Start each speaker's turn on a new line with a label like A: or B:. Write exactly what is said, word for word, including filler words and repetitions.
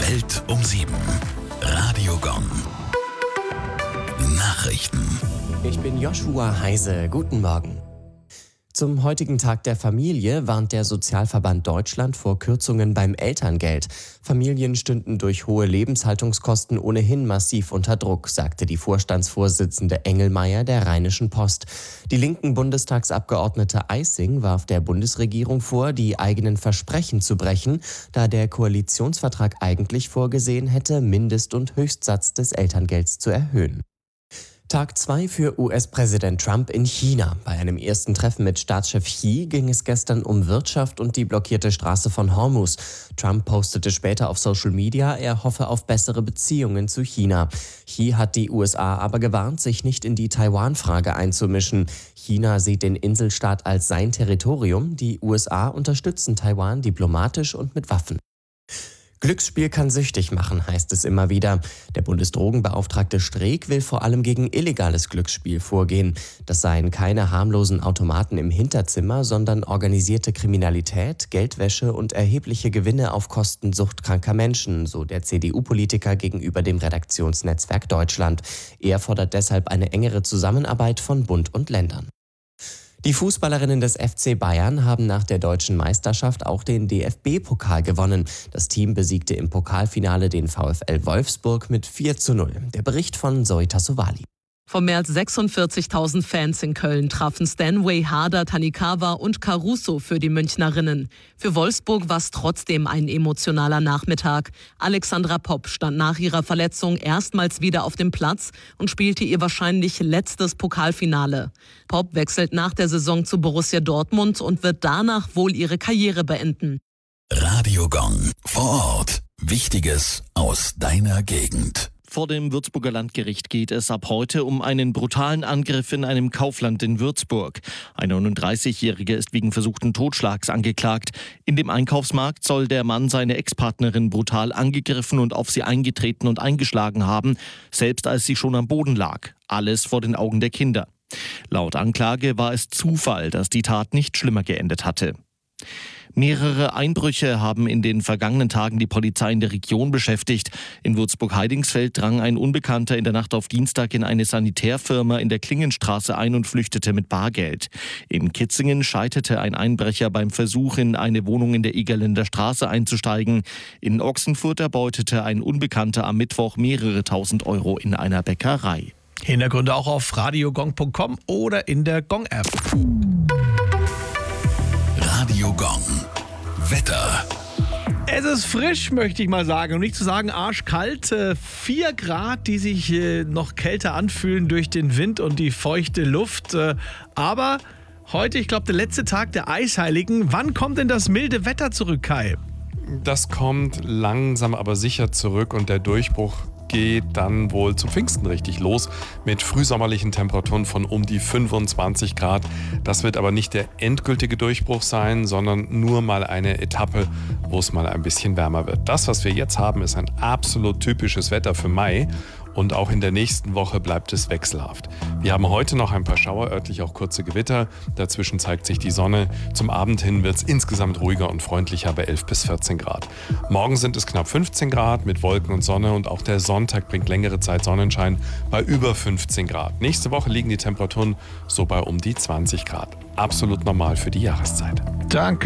A: Welt um sieben. Radio Gong. Nachrichten.
B: Ich bin Joshua Heise. Guten Morgen. Zum heutigen Tag der Familie warnt der Sozialverband Deutschland vor Kürzungen beim Elterngeld. Familien stünden durch hohe Lebenshaltungskosten ohnehin massiv unter Druck, sagte die Vorstandsvorsitzende Engelmeier der Rheinischen Post. Die linken Bundestagsabgeordnete Eissing warf der Bundesregierung vor, die eigenen Versprechen zu brechen, da der Koalitionsvertrag eigentlich vorgesehen hätte, Mindest- und Höchstsatz des Elterngelds zu erhöhen. Tag zwei für U S-Präsident Trump in China. Bei einem ersten Treffen mit Staatschef Xi ging es gestern um Wirtschaft und die blockierte Straße von Hormuz. Trump postete später auf Social Media, er hoffe auf bessere Beziehungen zu China. Xi hat die U S A aber gewarnt, sich nicht in die Taiwan-Frage einzumischen. China sieht den Inselstaat als sein Territorium. Die U S A unterstützen Taiwan diplomatisch und mit Waffen. Glücksspiel kann süchtig machen, heißt es immer wieder. Der Bundesdrogenbeauftragte Streeck will vor allem gegen illegales Glücksspiel vorgehen. Das seien keine harmlosen Automaten im Hinterzimmer, sondern organisierte Kriminalität, Geldwäsche und erhebliche Gewinne auf Kosten suchtkranker Menschen, so der C D U-Politiker gegenüber dem Redaktionsnetzwerk Deutschland. Er fordert deshalb eine engere Zusammenarbeit von Bund und Ländern. Die Fußballerinnen des F C Bayern haben nach der deutschen Meisterschaft auch den D F B-Pokal gewonnen. Das Team besiegte im Pokalfinale den VfL Wolfsburg mit vier zu null. Der Bericht von Zoe Tassovali.
C: Von mehr als sechsundvierzigtausend Fans in Köln trafen Stanway, Harder, Tanikawa und Caruso für die Münchnerinnen. Für Wolfsburg war es trotzdem ein emotionaler Nachmittag. Alexandra Popp stand nach ihrer Verletzung erstmals wieder auf dem Platz und spielte ihr wahrscheinlich letztes Pokalfinale. Popp wechselt nach der Saison zu Borussia Dortmund und wird danach wohl ihre Karriere beenden.
A: Radio Gong. Vor Ort. Wichtiges aus deiner Gegend.
D: Vor dem Würzburger Landgericht geht es ab heute um einen brutalen Angriff in einem Kaufland in Würzburg. Ein neununddreißigjähriger ist wegen versuchten Totschlags angeklagt. In dem Einkaufsmarkt soll der Mann seine Ex-Partnerin brutal angegriffen und auf sie eingetreten und eingeschlagen haben, selbst als sie schon am Boden lag. Alles vor den Augen der Kinder. Laut Anklage war es Zufall, dass die Tat nicht schlimmer geendet hatte. Mehrere Einbrüche haben in den vergangenen Tagen die Polizei in der Region beschäftigt. In Würzburg-Heidingsfeld drang ein Unbekannter in der Nacht auf Dienstag in eine Sanitärfirma in der Klingenstraße ein und flüchtete mit Bargeld. In Kitzingen scheiterte ein Einbrecher beim Versuch, in eine Wohnung in der Egerländer Straße einzusteigen. In Ochsenfurt erbeutete ein Unbekannter am Mittwoch mehrere tausend Euro in einer Bäckerei.
E: Hintergründe auch auf radiogong punkt com oder in der Gong-App.
A: Radio Gong. Wetter.
E: Es ist frisch, möchte ich mal sagen. Um nicht zu sagen arschkalt. Vier Grad, die sich noch kälter anfühlen durch den Wind und die feuchte Luft. Aber heute, ich glaube, der letzte Tag der Eisheiligen. Wann kommt denn das milde Wetter zurück, Kai?
F: Das kommt langsam, aber sicher zurück und der Durchbruch geht dann wohl zu Pfingsten richtig los mit frühsommerlichen Temperaturen von um die fünfundzwanzig Grad. Das wird aber nicht der endgültige Durchbruch sein, sondern nur mal eine Etappe, wo es mal ein bisschen wärmer wird. Das, was wir jetzt haben, ist ein absolut typisches Wetter für Mai. Und auch in der nächsten Woche bleibt es wechselhaft. Wir haben heute noch ein paar Schauer, örtlich auch kurze Gewitter. Dazwischen zeigt sich die Sonne. Zum Abend hin wird es insgesamt ruhiger und freundlicher bei elf bis vierzehn Grad. Morgen sind es knapp fünfzehn Grad mit Wolken und Sonne. Und auch der Sonntag bringt längere Zeit Sonnenschein bei über fünfzehn Grad. Nächste Woche liegen die Temperaturen so bei um die zwanzig Grad. Absolut normal für die Jahreszeit.
E: Danke.